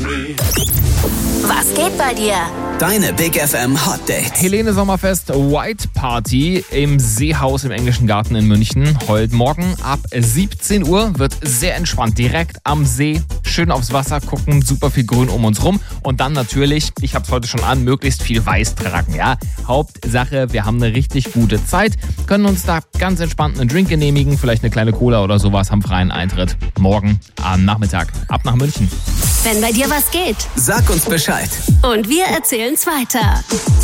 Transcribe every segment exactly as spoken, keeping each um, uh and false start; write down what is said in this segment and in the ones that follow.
Was geht bei dir? Deine Big F M Hot Dates. Helene Sommerfest White Party im Seehaus im Englischen Garten in München. Heute Morgen ab siebzehn Uhr wird sehr entspannt. Direkt am See, schön aufs Wasser gucken, super viel Grün um uns rum. Und dann natürlich, ich hab's heute schon an, möglichst viel Weiß tragen. Ja? Hauptsache, wir haben eine richtig gute Zeit, können uns da ganz entspannt einen Drink genehmigen, vielleicht eine kleine Cola oder sowas, haben freien Eintritt. Morgen am Nachmittag ab nach München. Wenn bei dir was geht, Sag uns Bescheid. und wir erzählen's weiter.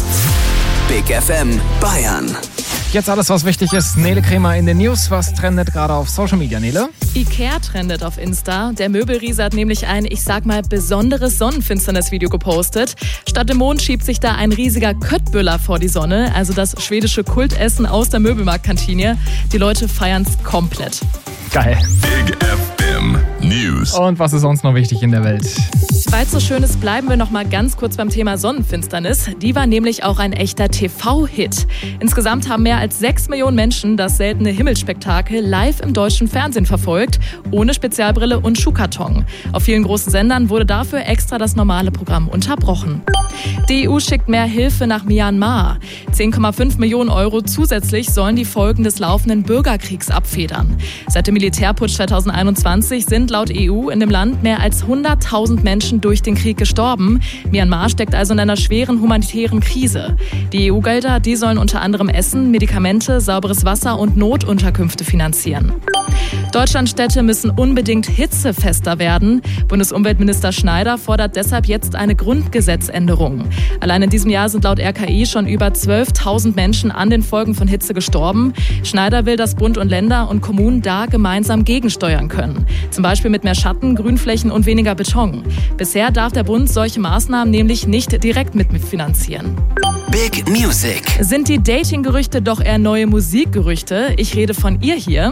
Big F M Bayern. Jetzt alles, was wichtig ist. Nele Kremer in den News. Was trendet gerade auf Social Media, Nele? Ikea trendet auf Insta. Der Möbelriese hat nämlich ein, ich sag mal, besonderes Sonnenfinsternis-Video gepostet. Statt dem Mond schiebt sich da ein riesiger Köttbullar vor die Sonne, also das schwedische Kultessen aus der Möbelmarktkantine. Die Leute feiern's komplett. Geil. Big F M News. Und was ist sonst noch wichtig in der Welt? Weil es so schön ist, bleiben wir noch mal ganz kurz beim Thema Sonnenfinsternis. Die war nämlich auch ein echter T V-Hit. Insgesamt haben mehr als sechs Millionen Menschen das seltene Himmelsspektakel live im deutschen Fernsehen verfolgt, ohne Spezialbrille und Schuhkarton. Auf vielen großen Sendern wurde dafür extra das normale Programm unterbrochen. Die E U schickt mehr Hilfe nach Myanmar. zehn Komma fünf Millionen Euro zusätzlich sollen die Folgen des laufenden Bürgerkriegs abfedern. Seit dem Militärputsch zweitausendeinundzwanzig sind laut E U in dem Land mehr als hunderttausend Menschen durch den Krieg gestorben. Myanmar steckt also in einer schweren humanitären Krise. Die E U-Gelder, die sollen unter anderem Essen, Medikamente, sauberes Wasser und Notunterkünfte finanzieren. Deutschlandstädte müssen unbedingt hitzefester werden. Bundesumweltminister Schneider fordert deshalb jetzt eine Grundgesetzänderung. Allein in diesem Jahr sind laut R K I schon über zwölftausend Menschen an den Folgen von Hitze gestorben. Schneider will, dass Bund und Länder und Kommunen da gemeinsam gegensteuern können. Zum Beispiel mit mehr Schatten, Grünflächen und weniger Beton. Bisher darf der Bund solche Maßnahmen nämlich nicht direkt mitfinanzieren. Big Music. Sind die Dating-Gerüchte doch eher neue Musikgerüchte? Ich rede von ihr hier.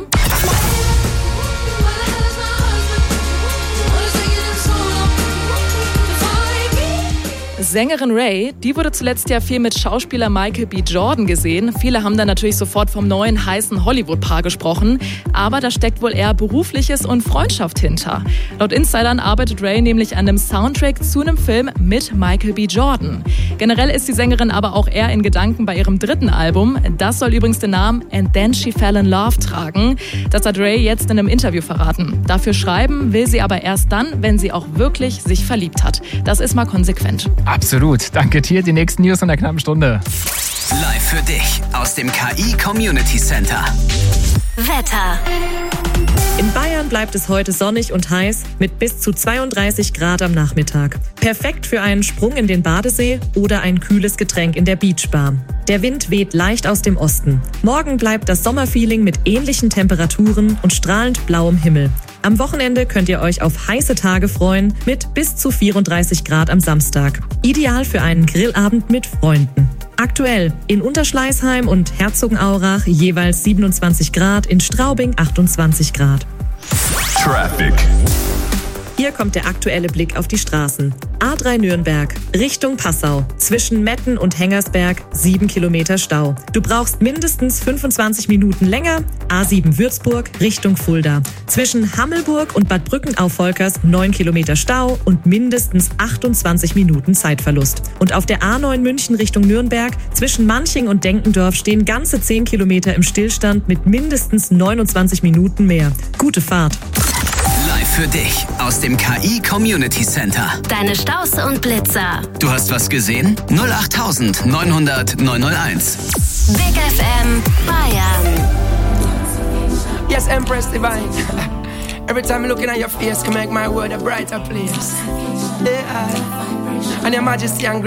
Sängerin Ray, die wurde zuletzt ja viel mit Schauspieler Michael B. Jordan gesehen. Viele haben dann natürlich sofort vom neuen heißen Hollywood-Paar gesprochen. Aber da steckt wohl eher Berufliches und Freundschaft hinter. Laut Insidern arbeitet Ray nämlich an einem Soundtrack zu einem Film mit Michael B. Jordan. Generell ist die Sängerin aber auch eher in Gedanken bei ihrem dritten Album. Das soll übrigens den Namen And Then She Fell in Love tragen. Das hat Ray jetzt in einem Interview verraten. Dafür schreiben will sie aber erst dann, wenn sie auch wirklich sich verliebt hat. Das ist mal konsequent. Absolut. Danke dir. Die nächsten News in der knappen Stunde. Live für dich aus dem K I Community Center. Wetter. In Bayern bleibt es heute sonnig und heiß mit bis zu zweiunddreißig Grad am Nachmittag. Perfekt für einen Sprung in den Badesee oder ein kühles Getränk in der Beachbar. Der Wind weht leicht aus dem Osten. Morgen bleibt das Sommerfeeling mit ähnlichen Temperaturen und strahlend blauem Himmel. Am Wochenende könnt ihr euch auf heiße Tage freuen mit bis zu vierunddreißig Grad am Samstag. Ideal für einen Grillabend mit Freunden. Aktuell in Unterschleißheim und Herzogenaurach jeweils siebenundzwanzig Grad, in Straubing achtundzwanzig Grad. Traffic. Hier kommt der aktuelle Blick auf die Straßen. A drei Nürnberg, Richtung Passau. Zwischen Metten und Hengersberg sieben Kilometer Stau. Du brauchst mindestens fünfundzwanzig Minuten länger. A sieben Würzburg, Richtung Fulda. Zwischen Hammelburg und Bad Brückenauf-Volkers neun Kilometer Stau und mindestens achtundzwanzig Minuten Zeitverlust. Und auf der A neun München Richtung Nürnberg, zwischen Manching und Denkendorf stehen ganze zehn Kilometer im Stillstand mit mindestens neunundzwanzig Minuten mehr. Gute Fahrt. Live für dich aus dem K I Community Center. Deine Staus und Blitzer. Du hast was gesehen? null acht neun null null neun null eins. Big F M Bayern. Yes, Empress Divine. Every time I'm looking at your face can make my world a brighter place. Yeah. And your majesty and